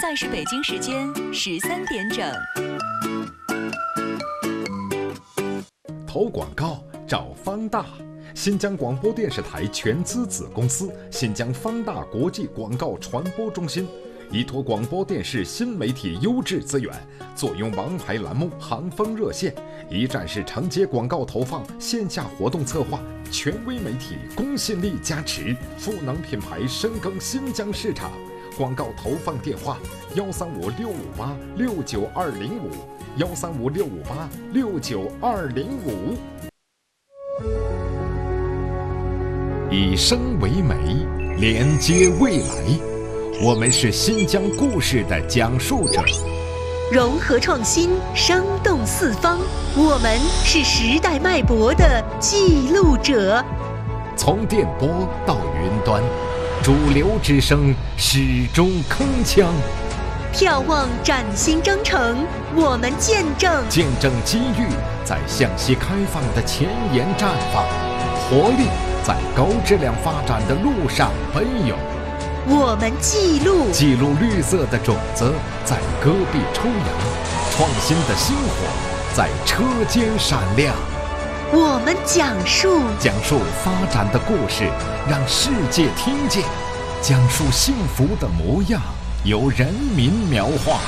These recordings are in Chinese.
在是北京时间13点整。 投广告找方大，新疆广播电视台全资子公司新疆方大国际广告传播中心，依托广播电视新媒体优质资源，坐拥王牌栏目行风热线，一站式承接广告投放、线下活动策划，权威媒体公信力加持，赋能品牌深耕新疆市场。广告投放电话：135-658-69205，135-658-69205。以声为媒，连接未来。我们是新疆故事的讲述者， 融合创新，生动四方。我们是时代脉搏的记录者。 从电波到云端，主流之声始终铿锵。 眺望崭新征程，我们见证机遇在向西开放的前沿绽放，活力在高质量发展的路上奔涌。 我们记录绿色的种子在戈壁抽芽，创新的星火在车间闪亮。 我们讲述发展的故事，让世界听见；讲述幸福的模样，由人民描画。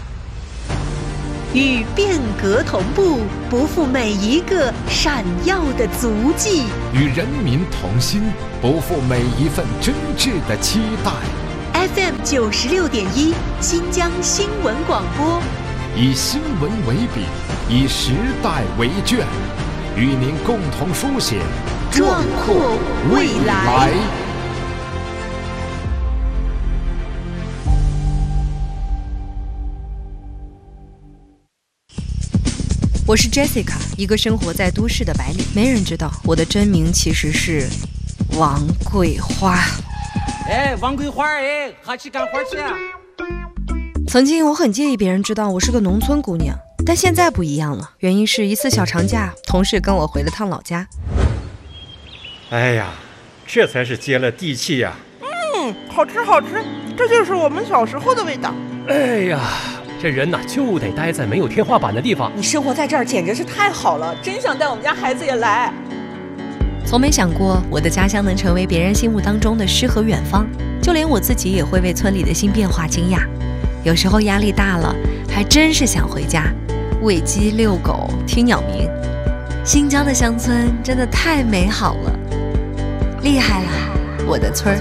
与变革同步，不负每一个闪耀的足迹； 与人民同心，不负每一份真挚的期待。 FM 96.1，新疆新闻广播， 以新闻为笔，以时代为卷，与您共同书写壮阔未来。 我是 Jessica， 一个生活在都市的白领。没人知道我的真名其实是王桂花。 王桂花，哈去干活去啊！ 曾经我很介意别人知道我是个农村姑娘，但现在不一样了。原因是一次小长假，同事跟我回了趟老家。 哎呀，这才是接了地气呀！ 好吃，这就是我们小时候的味道。 哎呀，这人呐就得待在没有天花板的地方。 你生活在这儿简直是太好了，真想带我们家孩子也来。 从没想过我的家乡能成为别人心目当中的诗和远方，就连我自己也会为村里的新变化惊讶。有时候压力大了，还真是想回家，喂鸡、遛狗、听鸟鸣。新疆的乡村真的太美好了，厉害了，我的村儿。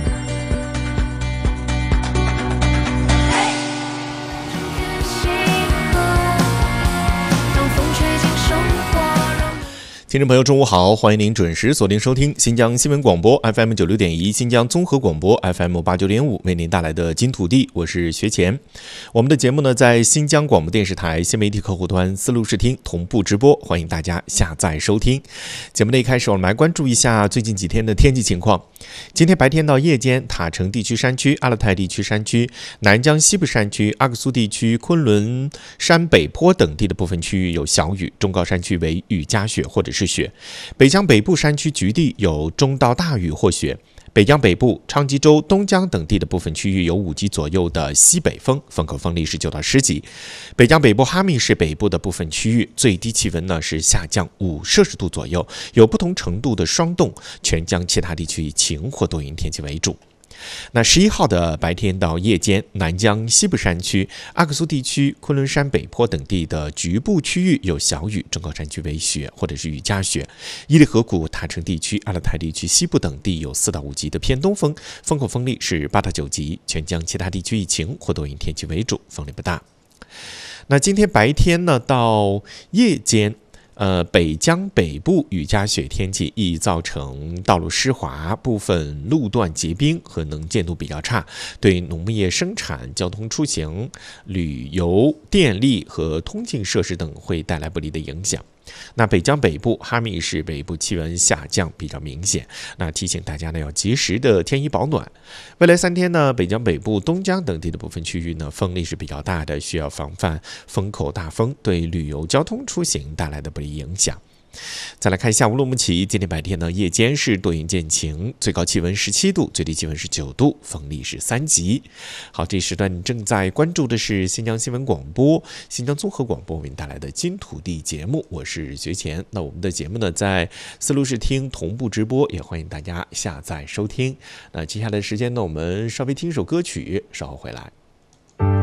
听众朋友中午好，欢迎您准时锁定收听新疆新闻广播 FM 96.1，新疆综合广播 FM 89.5，为您带来的金土地，我是学前。我们的节目呢在新疆广播电视台新媒体客户端思路视听同步直播，欢迎大家下载收听。节目的一开始，我们来关注一下最近几天的天气情况。今天白天到夜间，塔城地区山区、阿勒泰地区山区、南疆西部山区、阿克苏地区、昆仑山北坡等地的部分区域有小雨，中高山区为雨夹雪或者是雪。北疆北部山区局地有中到大雨或雪。北疆北部、昌吉州、东疆等地的部分区域有5级左右的西北风，风口风力是9到10级。北疆北部哈密市北部的部分区域最低气温呢是下降5摄氏度左右，有不同程度的霜冻。全疆其他地区以晴或多云天气为主。那11号的白天到夜间，南疆西部山区、阿克苏地区、昆仑山北坡等地的局部区域有小雨，中高山区为雪或者是雨夹雪。伊犁河谷、塔城地区、阿勒泰地区西部等地有4到5级的偏东风，风口风力是8到9级。全疆其他地区以晴或多云天气为主，风力不大。那今天白天呢到夜间，北疆北部雨夹雪天气易造成道路湿滑，部分路段结冰和能见度比较差，对农业生产、交通出行、旅游、电力和通信设施等会带来不利的影响。那北疆北部、哈密市北部气温下降比较明显，那提醒大家呢要及时的添衣保暖。未来3天呢，北疆北部、东疆等地的部分区域呢，风力是比较大的，需要防范风口大风对旅游交通出行带来的不利影响。 再来看下午落幕起，今天白天呢，夜间是多云见晴，最高气温17度，最低气温是9度，风力是3级。好，这一时段正在关注的是新疆新闻广播、新疆综合广播为您带来的金土地节目，我是学前。那我们的节目呢，在思路视听同步直播，也欢迎大家下载收听。那接下来的时间呢，我们稍微听一首歌曲，稍后回来。